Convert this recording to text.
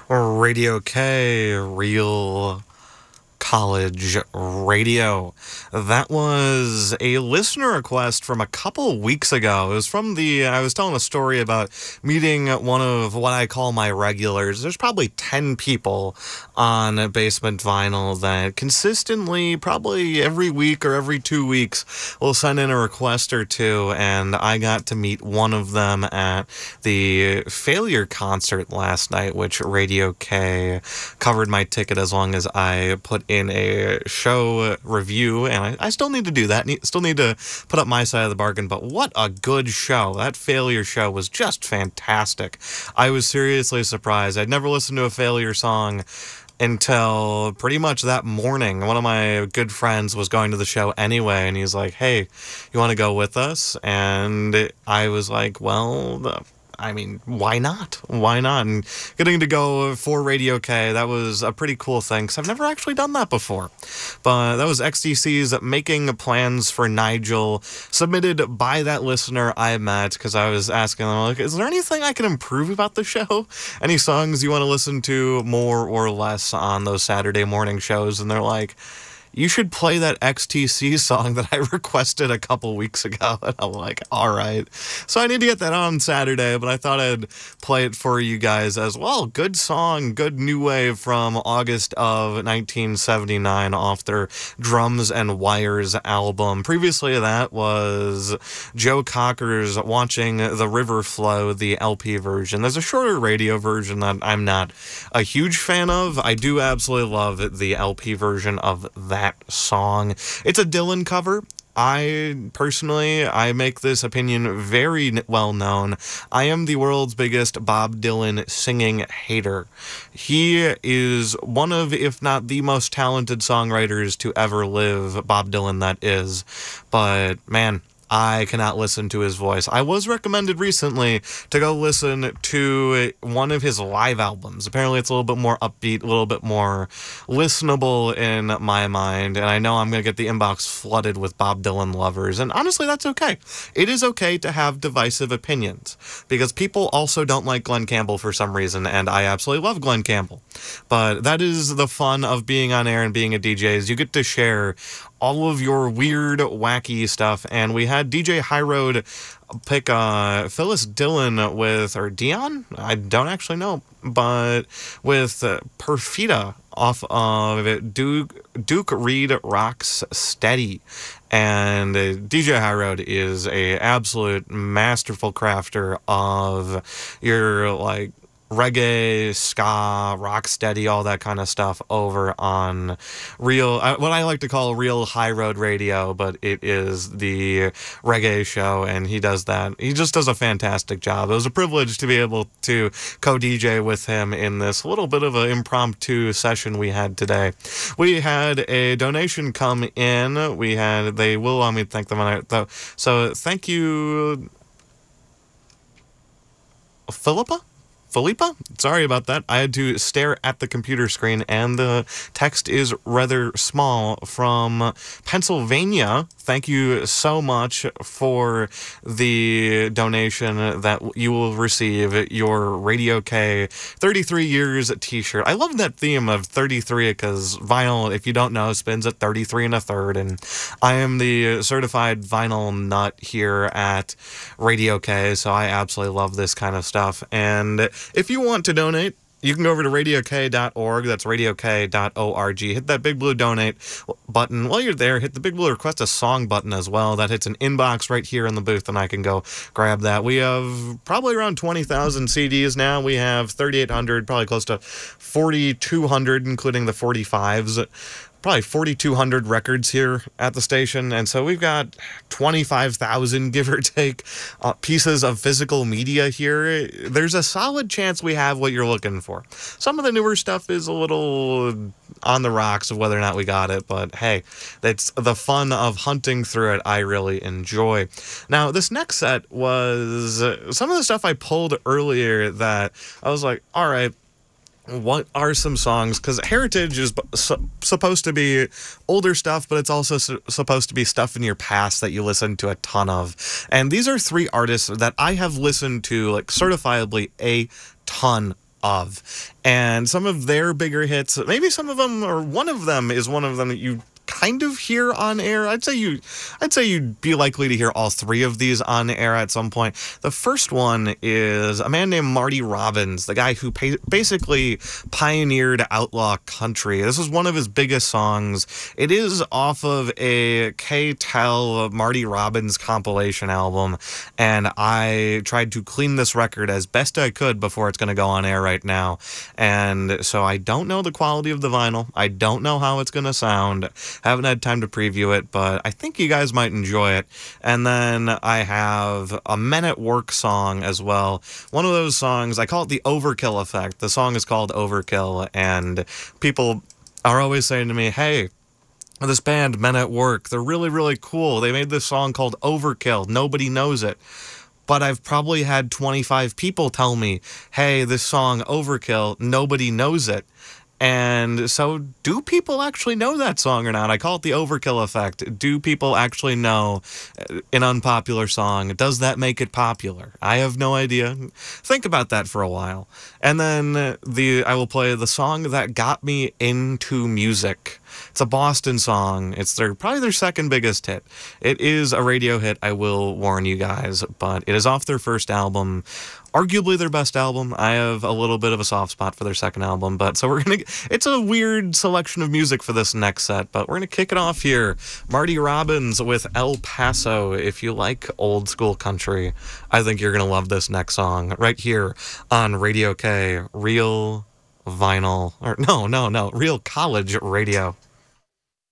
Radio K, real college radio. That was a listener request from a couple weeks ago. It was from I was telling a story about meeting one of what I call my regulars. There's probably 10 people on Basement Vinyl that consistently, probably every week or every 2 weeks, will send in a request or two, and I got to meet one of them at the Failure concert last night, which Radio K covered my ticket as long as I put in a show review, and I still need to do that. Still need to put up my side of the bargain, but what a good show. That Failure show was just fantastic. I was seriously surprised. I'd never listened to a Failure song until pretty much that morning. One of my good friends was going to the show anyway, and he's like, hey, you want to go with us? And I was like, well, why not? Why not? And getting to go for Radio K, that was a pretty cool thing, because I've never actually done that before. But that was XTC's Making Plans for Nigel, submitted by that listener I met, because I was asking them, like, is there anything I can improve about the show? Any songs you want to listen to more or less on those Saturday morning shows? And they're like, you should play that XTC song that I requested a couple weeks ago. And I'm like, all right. So I need to get that on Saturday, but I thought I'd play it for you guys as well. Good song, good new wave from August of 1979 off their Drums and Wires album. Previously, that was Joe Cocker's Watching the River Flow, the LP version. There's a shorter radio version that I'm not a huge fan of. I do absolutely love the LP version of that song. It's a Dylan cover. I make this opinion very well known. I am the world's biggest Bob Dylan singing hater. He is one of, if not the most talented songwriters to ever live, Bob Dylan that is. But man, I cannot listen to his voice. I was recommended recently to go listen to one of his live albums. Apparently it's a little bit more upbeat, a little bit more listenable in my mind, and I know I'm going to get the inbox flooded with Bob Dylan lovers, and honestly, that's okay. It is okay to have divisive opinions, because people also don't like Glenn Campbell for some reason, and I absolutely love Glenn Campbell. But that is the fun of being on air and being a DJ, is you get to share all of your weird, wacky stuff. And we had DJ High Road pick Phyllis Dillon or Dion? I don't actually know. But with Perfida off of Duke Reed Rocks Steady. And DJ High Road is a absolute masterful crafter of your, like, reggae, ska, rock steady, all that kind of stuff over on real, what I like to call real high road radio, but it is the reggae show, and he does that. He just does a fantastic job. It was a privilege to be able to co-DJ with him in this little bit of an impromptu session we had today. We had a donation come in. They will want me to thank them on it, though. So thank you, Philippa? Sorry about that. I had to stare at the computer screen, and the text is rather small, from Pennsylvania. Thank you so much for the donation that you will receive your Radio K 33 years t-shirt. I love that theme of 33 because vinyl, if you don't know, spins at 33 and a third, and I am the certified vinyl nut here at Radio K, so I absolutely love this kind of stuff. And if you want to donate, you can go over to radiok.org. That's radiok.org. Hit that big blue donate button. While you're there, hit the big blue request a song button as well. That hits an inbox right here in the booth, and I can go grab that. We have probably around 20,000 CDs now. We have 3,800, probably close to 4,200, including the 45s. Probably 4,200 records here at the station, and so we've got 25,000, give or take, pieces of physical media here. There's a solid chance we have what you're looking for. Some of the newer stuff is a little on the rocks of whether or not we got it, but hey, that's the fun of hunting through it. I really enjoy. Now, this next set was some of the stuff I pulled earlier that I was like, all right, what are some songs? Because Heritage is supposed to be older stuff, but it's also supposed to be stuff in your past that you listen to a ton of. And these are three artists that I have listened to, like, certifiably a ton of. And some of their bigger hits, maybe some of them, or one of them is one of them that you kind of hear on air. I'd say you'd be likely to hear all three of these on air at some point. The first one is a man named Marty Robbins, the guy who basically pioneered outlaw country. This was one of his biggest songs. It is off of a K-Tel Marty Robbins compilation album, and I tried to clean this record as best I could before it's going to go on air right now. And so I don't know the quality of the vinyl. I don't know how it's going to sound. Haven't had time to preview it, but I think you guys might enjoy it. And then I have a Men at Work song as well. One of those songs, I call it the Overkill Effect. The song is called Overkill, and people are always saying to me, hey, this band, Men at Work, they're really, really cool. They made this song called Overkill. Nobody knows it. But I've probably had 25 people tell me, hey, this song, Overkill, nobody knows it. And so, do people actually know that song or not? I call it the Overkill Effect. Do people actually know an unpopular song? Does that make it popular? I have no idea. Think about that for a while. And then I will play the song that got me into music. It's a Boston song. It's probably their second biggest hit. It is a radio hit, I will warn you guys, but it is off their first album. Arguably their best album. I have a little bit of a soft spot for their second album, but so it's a weird selection of music for this next set, but we're gonna kick it off here. Marty Robbins with El Paso. If you like old school country, I think you're gonna love this next song right here on Radio K, Real Vinyl, or no, Real College Radio.